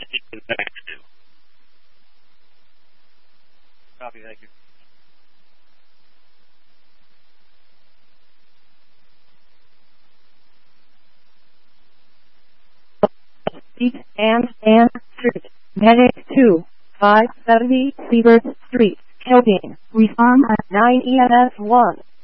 be connected to. Copy, thank you. Ann Street, Medic 2, 570 Seabird Street, Kelvin. Respond at 9 EMS 1.